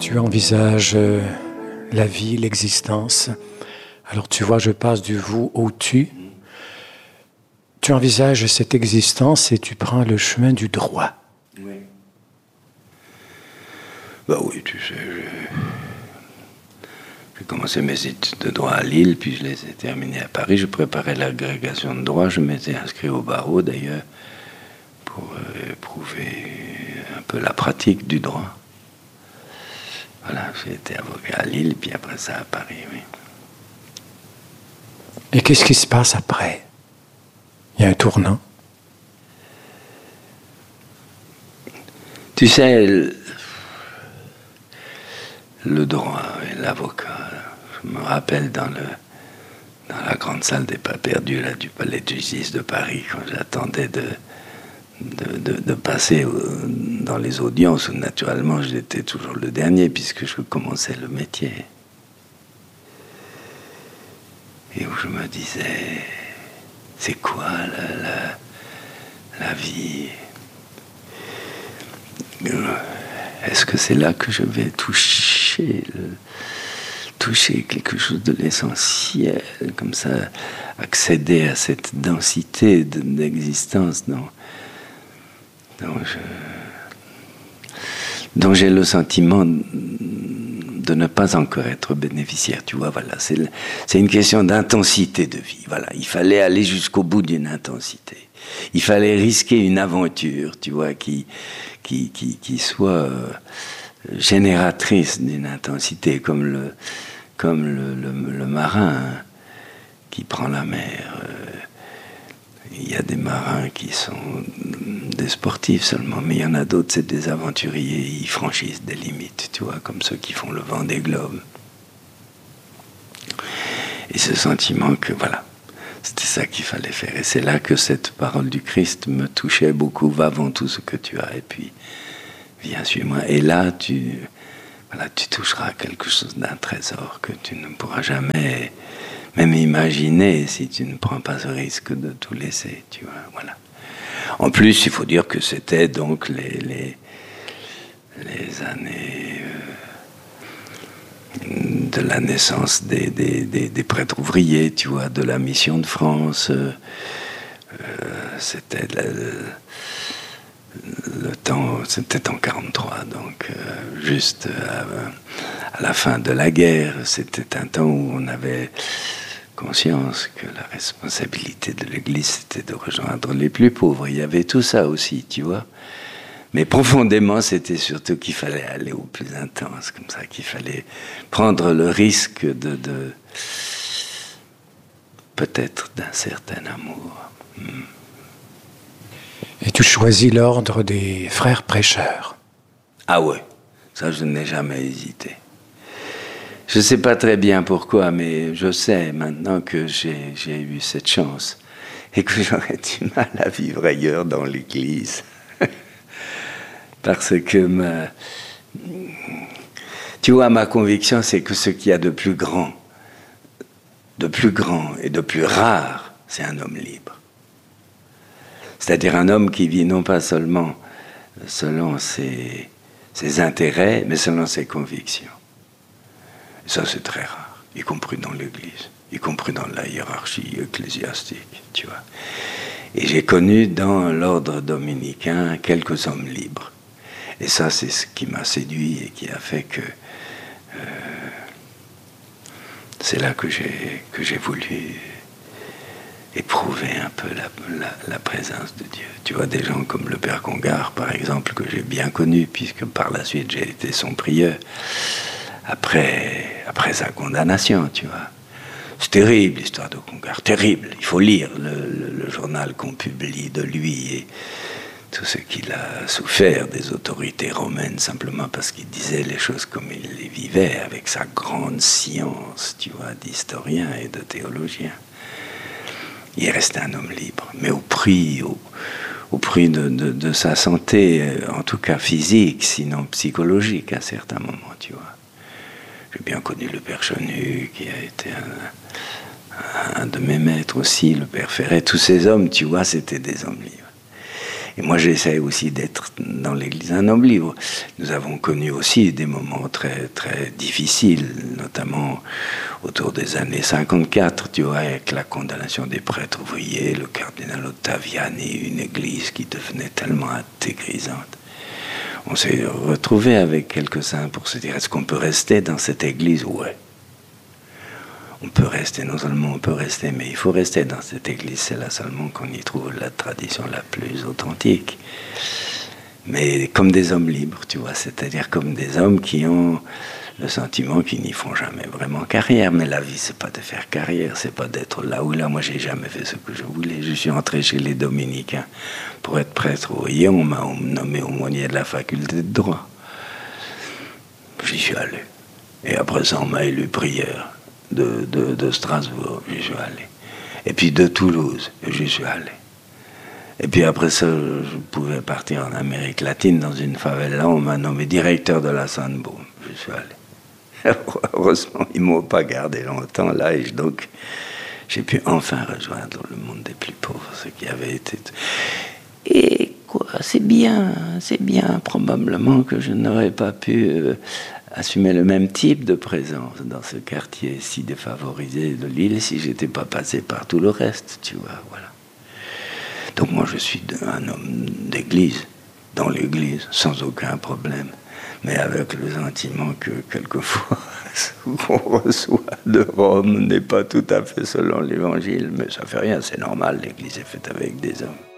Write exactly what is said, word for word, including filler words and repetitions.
tu envisages euh, la vie, l'existence. Alors tu vois, je passe du vous au tu. Tu envisages cette existence et tu prends le chemin du droit. Oui. Bah oui, tu sais, j'ai, j'ai commencé mes études de droit à Lille, puis je les ai terminées à Paris. Je préparais l'agrégation de droit, je m'étais inscrit au barreau d'ailleurs, pour euh, éprouver un peu la pratique du droit. Voilà, j'ai été avocat à Lille, puis après ça à Paris, oui. Et qu'est-ce qui se passe après? Il y a un tournant. Tu sais, le, le droit et l'avocat, je me rappelle dans, le, dans la grande salle des pas perdus là, du palais de justice de Paris, quand j'attendais de, de, de, de passer dans les audiences, où naturellement j'étais toujours le dernier, puisque je commençais le métier. Et où je me disais, c'est quoi la, la, la vie? Est-ce que c'est là que je vais toucher, le, toucher quelque chose de l'essentiel, comme ça, accéder à cette densité de, d'existence dont, dont, je, dont j'ai le sentiment de ne pas encore être bénéficiaire, tu vois, voilà, c'est, c'est une question d'intensité de vie, voilà, il fallait aller jusqu'au bout d'une intensité, il fallait risquer une aventure, tu vois, qui, qui, qui, qui soit euh, génératrice d'une intensité, comme le, comme le, le, le marin hein, qui prend la mer. Euh, il y a des marins qui sont des sportifs seulement, mais il y en a d'autres, c'est des aventuriers, ils franchissent des limites, tu vois, comme ceux qui font le Vendée Globe. Et ce sentiment que, voilà, c'était ça qu'il fallait faire. Et c'est là que cette parole du Christ me touchait beaucoup. Va vends tout ce que tu as et puis viens suis-moi. Et là, tu, voilà, tu toucheras quelque chose d'un trésor que tu ne pourras jamais même imaginer si tu ne prends pas ce risque de tout laisser, tu vois, voilà. En plus, il faut dire que c'était donc les, les, les années euh, de la naissance des, des, des, des prêtres ouvriers, tu vois, de la mission de France. Euh, c'était le, le temps, c'était en quarante-trois, donc euh, juste à, à la fin de la guerre. C'était un temps où on avait conscience que la responsabilité de l'Église, c'était de rejoindre les plus pauvres. Il y avait tout ça aussi, tu vois. Mais profondément, c'était surtout qu'il fallait aller au plus intense, comme ça, qu'il fallait prendre le risque de, de peut-être d'un certain amour. Hmm. Et tu choisis l'ordre des frères prêcheurs. Ah ouais, ça je n'ai jamais hésité. Je ne sais pas très bien pourquoi, mais je sais maintenant que j'ai, j'ai eu cette chance et que j'aurais du mal à vivre ailleurs dans l'Église. Parce que ma... tu vois, ma conviction, c'est que ce qu'il y a de plus grand, de plus grand et de plus rare, c'est un homme libre. C'est-à-dire un homme qui vit non pas seulement selon ses, ses intérêts, mais selon ses convictions. Et ça, c'est très rare, y compris dans l'Église, y compris dans la hiérarchie ecclésiastique, tu vois. Et j'ai connu dans l'ordre dominicain quelques hommes libres. Et ça, c'est ce qui m'a séduit et qui a fait que euh, c'est là que j'ai, que j'ai voulu éprouver un peu la, la, la présence de Dieu. Tu vois, des gens comme le Père Congar, par exemple, que j'ai bien connu, puisque par la suite j'ai été son prieur, après, après sa condamnation, tu vois. C'est terrible l'histoire de Congar, terrible. Il faut lire le, le, le journal qu'on publie de lui et tout ce qu'il a souffert des autorités romaines, simplement parce qu'il disait les choses comme il les vivait, avec sa grande science, tu vois, d'historien et de théologien. Il est resté un homme libre, mais au prix, au, au prix de, de, de sa santé, en tout cas physique, sinon psychologique à certains moments, tu vois. J'ai bien connu le Père Chenu, qui a été un, un de mes maîtres aussi, le Père Ferret. Tous ces hommes, tu vois, c'était des hommes libres. Et moi, j'essaie aussi d'être dans l'Église un homme libre. Nous avons connu aussi des moments très, très difficiles, notamment autour des années cinquante-quatre, tu vois, avec la condamnation des prêtres ouvriers, le cardinal Ottaviani, une Église qui devenait tellement intégrisante. On s'est retrouvé avec quelques saints pour se dire, est-ce qu'on peut rester dans cette Église? Ouais. On peut rester, non seulement on peut rester, mais il faut rester dans cette église. C'est là seulement qu'on y trouve la tradition la plus authentique. Mais comme des hommes libres, tu vois, c'est-à-dire comme des hommes qui ont le sentiment qu'ils n'y font jamais vraiment carrière. Mais la vie, c'est pas de faire carrière, c'est pas d'être là ou là. Moi, j'ai jamais fait ce que je voulais. Je suis entré chez les dominicains pour être prêtre. Vous voyez, on m'a nommé aumônier de la faculté de droit. J'y suis allé. Et après ça, on m'a élu prieur. De, de, de Strasbourg, j'y suis allé. Et puis de Toulouse, j'y suis allé. Et puis après ça, je pouvais partir en Amérique latine, dans une favela. On m'a nommé directeur de la Sandboom. J'y suis allé. Heureusement, ils ne m'ont pas gardé longtemps là. Et donc, j'ai pu enfin rejoindre le monde des plus pauvres, ce qui avait été... Et quoi, c'est bien, c'est bien. Probablement que je n'aurais pas pu... Euh, assumer le même type de présence dans ce quartier si défavorisé de l'île si j'étais pas passé par tout le reste, tu vois, voilà. Donc moi je suis un homme d'église, dans l'église, sans aucun problème, mais avec le sentiment que quelquefois ce qu'on reçoit de Rome n'est pas tout à fait selon l'évangile, mais ça fait rien, c'est normal, l'église est faite avec des hommes.